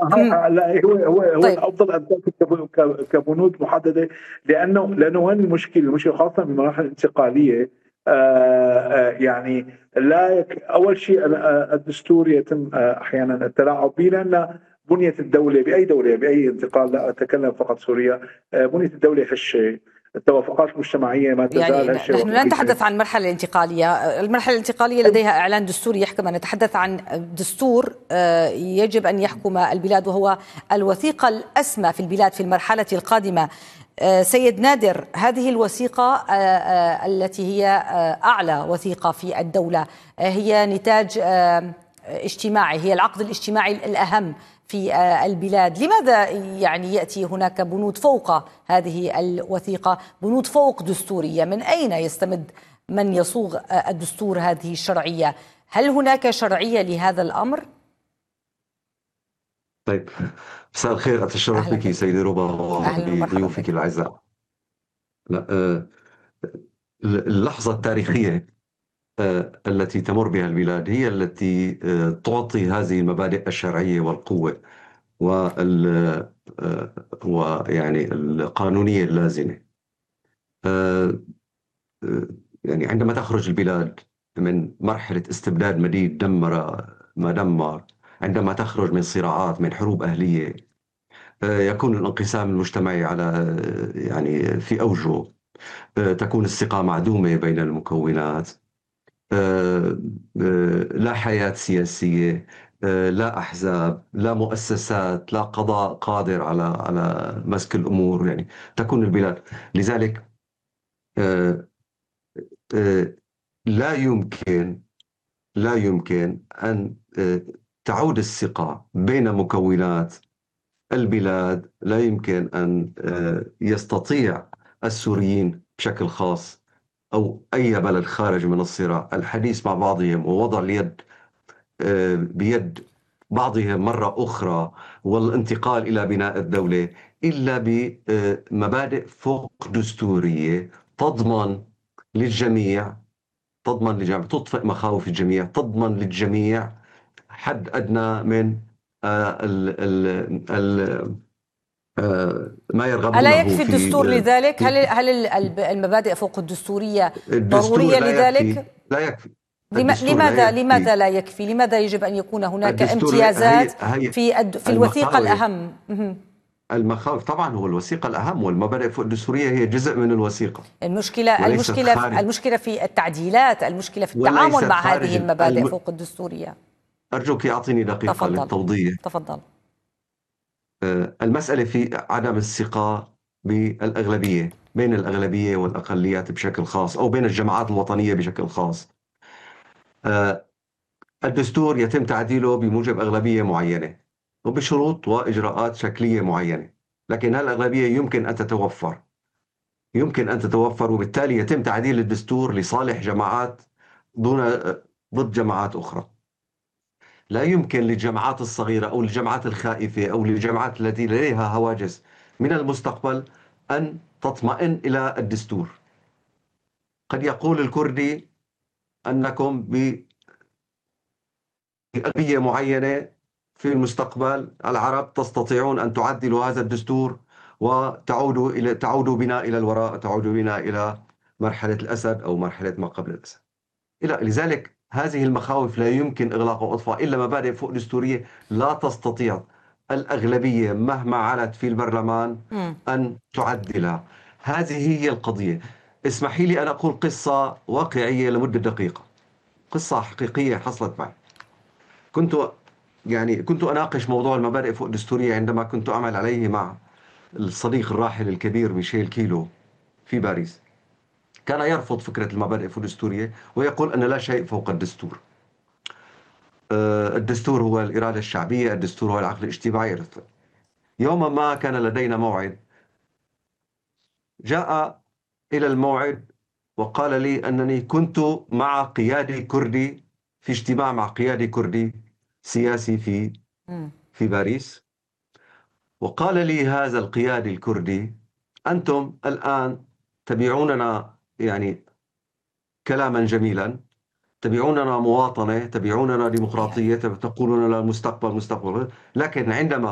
لا، هو طيب. الافضل ان تاتي كبنود محدده، لانه وين المشكله؟ المشكله خاصه بالمراحل الانتقاليه. يعني لا اول شيء الدستور يتم احيانا التلاعب به، لان بنيه الدوله باي دوله باي انتقال، لا اتكلم فقط سوريا، بنيه الدوله هالشيء، التوافقات المجتمعيه ما يعني تزال هالشيء نحن لا وهالشيء. نتحدث عن المرحلة الانتقالية. المرحلة الانتقالية لديها إعلان دستوري يحكم. نتحدث عن دستور يجب أن يحكم البلاد، وهو الوثيقة الأسمى في البلاد في المرحلة القادمة. سيد نادر، هذه الوثيقة التي هي أعلى وثيقة في الدولة، هي نتاج اجتماعي، هي العقد الاجتماعي الأهم في البلاد. لماذا يعني يأتي هناك بنود فوق هذه الوثيقة، بنود فوق دستورية؟ من أين يستمد من يصوغ الدستور هذه الشرعية؟ هل هناك شرعية لهذا الأمر؟ طيب، مساء الخير، أتشرف أهلا بك بك. سيدي ربا أهلا ومرحبا وبضيوفك بك. الأعزاء. لا، اللحظة التاريخية التي تمر بها البلاد هي التي تعطي هذه المبادئ الشرعية والقوة ويعني القانونية اللازمة. آه، يعني عندما تخرج البلاد من مرحلة استبداد مديد دمر ما دمر، عندما تخرج من صراعات، من حروب أهلية، يكون الانقسام المجتمعي على يعني في أوجه، تكون الثقة معدومة بين المكونات، لا حياة سياسية، لا أحزاب، لا مؤسسات، لا قضاء قادر على مسك الأمور، يعني تكون البلاد. لذلك آه، آه، لا يمكن أن تعود الثقة بين مكونات البلاد. لا يمكن أن يستطيع السوريين بشكل خاص أو أي بلد خارج من الصراع الحديث مع بعضهم ووضع اليد بيد بعضهم مرة أخرى والانتقال إلى بناء الدولة إلا بمبادئ فوق دستورية تضمن للجميع، تطفئ مخاوف الجميع، تضمن للجميع حد أدنى من ال ال ال ما ألا يرغبونه يكفي في الدستور لذلك؟ في هل المبادئ فوق الدستورية الدستور ضرورية لا يكفي، لذلك؟ لا يكفي. الدستور لا يكفي. لماذا لا يكفي؟ لماذا يجب أن يكون هناك الدستور امتيازات هي في الوثيقة المخاوف. الأهم؟ المخاوف طبعا هو الوثيقة الأهم، والمبادئ الدستورية هي جزء من الوثيقة وليست خارج، المشكلة في التعديلات، المشكلة في التعامل وليست مع هذه خارج المبادئ فوق الدستورية. أرجوك أعطيني دقيقة تفضل. للتوضيح. تفضل. المسألة في عدم الثقة بالأغلبية، بين الأغلبية والأقليات بشكل خاص، أو بين الجماعات الوطنية بشكل خاص. آه، الدستور يتم تعديله بموجب أغلبية معينة وبشروط وإجراءات شكلية معينة، لكن هالأغلبية يمكن أن تتوفر، وبالتالي يتم تعديل الدستور لصالح جماعات ضد جماعات أخرى. لا يمكن للجماعات الصغيرة أو للجماعات الخائفة أو للجماعات التي لديها هواجس من المستقبل أن تطمئن إلى الدستور. قد يقول الكردي أنكم بأغلبية معينة في المستقبل العرب تستطيعون أن تعدلوا هذا الدستور تعودوا بنا إلى الوراء، تعودوا بنا إلى مرحلة الأسد أو مرحلة ما قبل الأسد. لذلك هذه المخاوف لا يمكن إغلاق وإطفاء إلا مبادئ فوق دستورية لا تستطيع الأغلبية مهما علت في البرلمان أن تعدلها. هذه هي القضية. اسمحي لي أن أقول قصة واقعية لمدة دقيقة، قصة حقيقية حصلت معي. كنت أناقش موضوع المبادئ فوق الدستورية عندما كنت أعمل عليه مع الصديق الراحل الكبير ميشيل كيلو في باريس. كان يرفض فكرة المبادئ فوق الدستورية ويقول أن لا شيء فوق الدستور. الدستور هو الإرادة الشعبية، الدستور هو العقل الاجتماعي. يوما ما كان لدينا موعد، جاء إلى الموعد وقال لي أنني كنت مع قيادي كردي في اجتماع مع قيادي كردي سياسي في باريس. وقال لي هذا القيادي الكردي: أنتم الآن تبيعوننا يعني كلاما جميلا، تبيعوننا مواطنة، تبيعوننا ديمقراطية، تقولون لنا مستقبل، لكن عندما